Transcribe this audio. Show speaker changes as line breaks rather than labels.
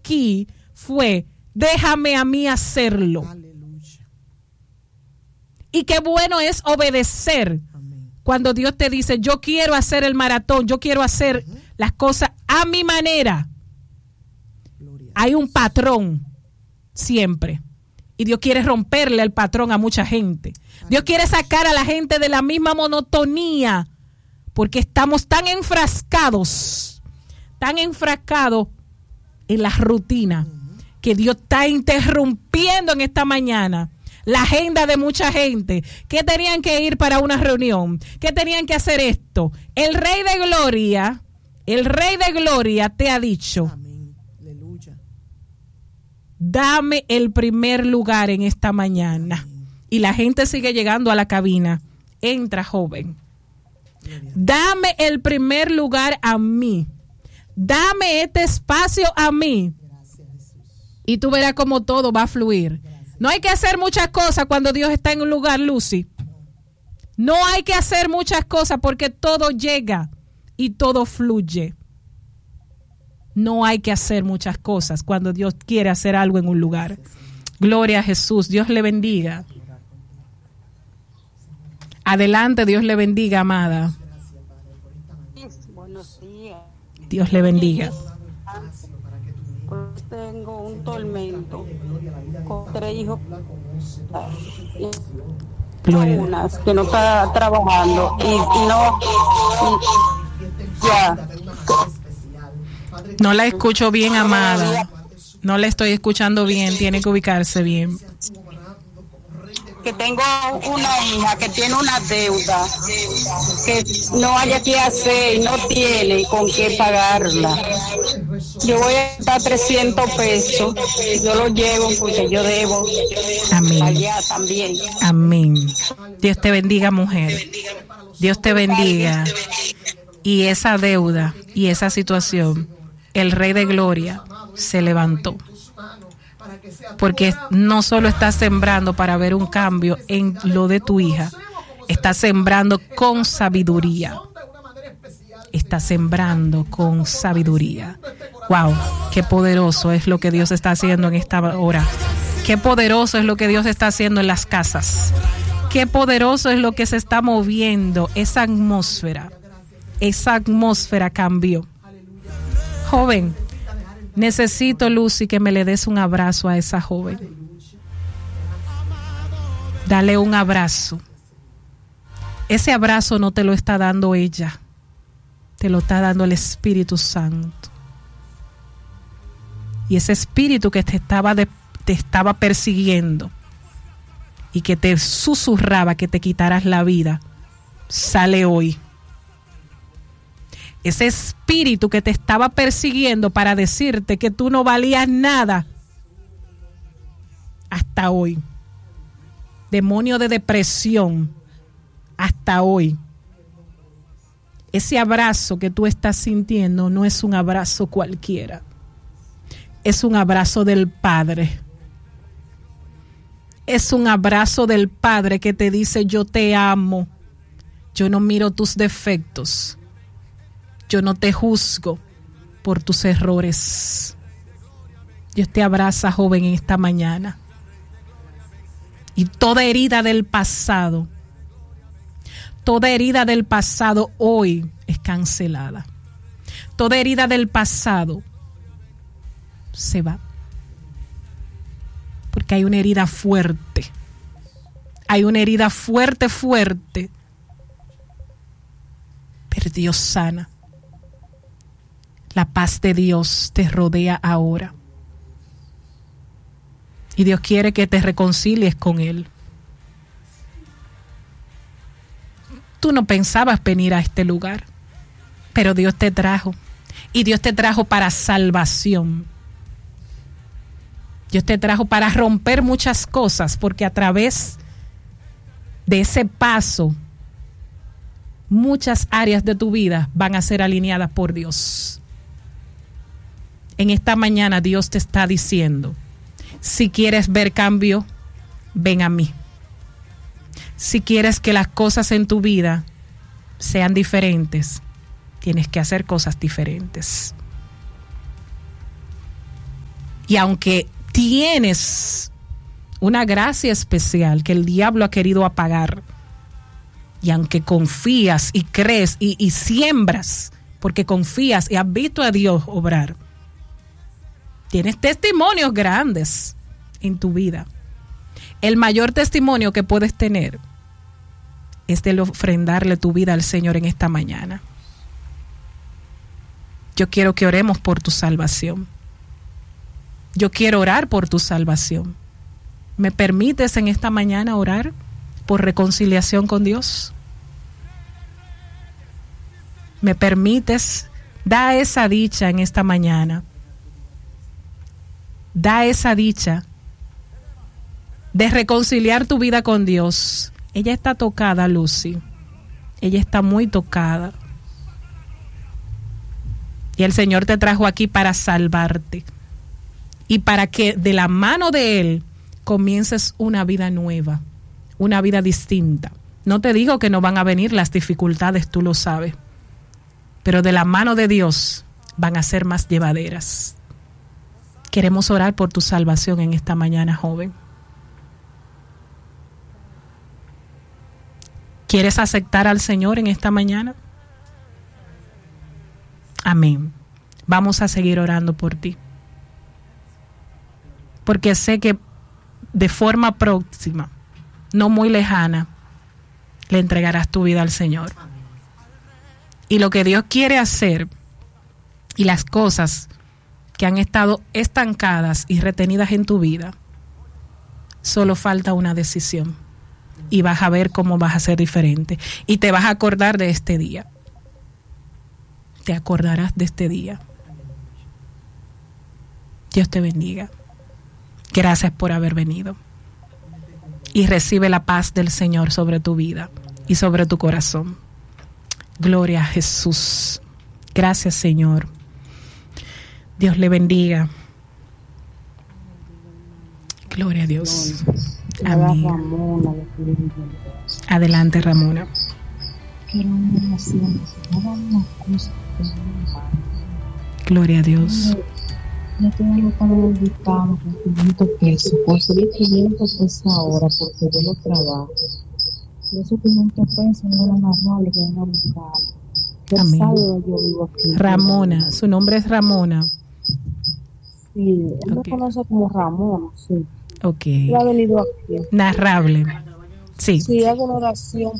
aquí fue, déjame a mí hacerlo.
Aleluya.
Y qué bueno es obedecer.
Amén.
Cuando Dios te dice, yo quiero hacer el maratón, yo quiero hacer las cosas a mi manera.
Gloria.
Hay un patrón siempre. Y Dios quiere romperle el patrón a mucha gente. Dios quiere sacar a la gente de la misma monotonía. Porque estamos tan enfrascados en la rutina, que Dios está interrumpiendo en esta mañana la agenda de mucha gente que tenían que ir para una reunión, que tenían que hacer esto. El Rey de Gloria te ha dicho,
Amén. Aleluya.
dame el primer lugar en esta mañana. Y la gente sigue llegando a la cabina. Entra, joven. Dame el primer lugar a mí. Dame este espacio a mí. Y tú verás cómo todo va a fluir. No hay que hacer muchas cosas cuando Dios está en un lugar, Lucy. No hay que hacer muchas cosas porque todo llega y todo fluye. No hay que hacer muchas cosas cuando Dios quiere hacer algo en un lugar. Gloria a Jesús. Dios le bendiga. Adelante, Dios le bendiga, amada.
Buenos días.
Dios le bendiga.
Pues tengo un tormento con 3 hijos.
Gloria.
Unas que no está trabajando y ya.
No la escucho bien, amada. No la estoy escuchando bien. Tiene que ubicarse bien.
Que tengo una hija que tiene una deuda que no haya qué hacer y no tiene con qué pagarla. Yo voy a dar 300 pesos, yo lo llevo porque yo debo.
Amén.
Allá también.
Amén. Dios te bendiga, mujer. Dios te bendiga. Y esa deuda y esa situación, el Rey de Gloria se levantó. Porque no solo está sembrando para ver un cambio en lo de tu hija, está sembrando con sabiduría. Está sembrando con sabiduría. Wow, qué poderoso es lo que Dios está haciendo en esta hora. Qué poderoso es lo que Dios está haciendo en las casas. Qué poderoso es lo que se está moviendo. Esa atmósfera cambió. Joven, necesito, Lucy, que me le des un abrazo a esa joven. Dale un abrazo. Ese abrazo no te lo está dando ella, te lo está dando el Espíritu Santo. Y ese espíritu que te estaba persiguiendo y que te susurraba que te quitaras la vida, sale hoy. Ese espíritu que te estaba persiguiendo para decirte que tú no valías nada, hasta hoy. Demonio de depresión, hasta hoy. Ese abrazo que tú estás sintiendo no es un abrazo cualquiera. Es un abrazo del Padre. Es un abrazo del Padre que te dice: yo te amo. Yo no miro tus defectos. Yo no te juzgo por tus errores. Dios te abraza, joven, en esta mañana. Y toda herida del pasado hoy es cancelada. Toda herida del pasado se va. Porque hay una herida fuerte. Hay una herida fuerte. Pero Dios sana. La paz de Dios te rodea ahora. Y Dios quiere que te reconcilies con Él. Tú no pensabas venir a este lugar, pero Dios te trajo. Y Dios te trajo para salvación. Dios te trajo para romper muchas cosas, porque a través de ese paso, muchas áreas de tu vida van a ser alineadas por Dios. En esta mañana Dios te está diciendo: si quieres ver cambio, ven a mí. Si quieres que las cosas en tu vida sean diferentes, tienes que hacer cosas diferentes. Y aunque tienes una gracia especial que el diablo ha querido apagar, y aunque confías y crees y siembras, porque confías y has visto a Dios obrar, tienes testimonios grandes en tu vida. El mayor testimonio que puedes tener es el ofrendarle tu vida al Señor en esta mañana. Yo quiero que oremos por tu salvación. Yo quiero orar por tu salvación. ¿Me permites en esta mañana orar por reconciliación con Dios? ¿Me permites? Da esa dicha en esta mañana. Da esa dicha de reconciliar tu vida con Dios. Ella está tocada, Lucy. Ella está muy tocada. Y el Señor te trajo aquí para salvarte. Y para que de la mano de Él comiences una vida nueva, una vida distinta. No te digo que no van a venir las dificultades, tú lo sabes. Pero de la mano de Dios van a ser más llevaderas. Queremos orar por tu salvación en esta mañana, joven. ¿Quieres aceptar al Señor en esta mañana? Amén. Vamos a seguir orando por ti. Porque sé que de forma próxima, no muy lejana, le entregarás tu vida al Señor. Y lo que Dios quiere hacer y las cosas que han estado estancadas y retenidas en tu vida, solo falta una decisión. Y vas a ver cómo vas a ser diferente. Y te vas a acordar de este día. Te acordarás de este día. Dios te bendiga. Gracias por haber venido. Y recibe la paz del Señor sobre tu vida y sobre tu corazón. Gloria a Jesús. Gracias, Señor. Dios le bendiga. Gloria a Dios. Amén. Adelante, Ramona. Gloria a Dios.
Yo tengo que estar invitando con 500 pesos. Conseguí 500 pesos ahora porque yo lo trabajo. Y esos 500 pesos no eran más malos que van a buscar.
Amén.
Yo vivo aquí.
Ramona, su nombre es Ramona.
Sí, él me conoce como Ramona, sí.
Ok.
Él ha venido aquí.
Narrable. Sí.
Sí, hago una oración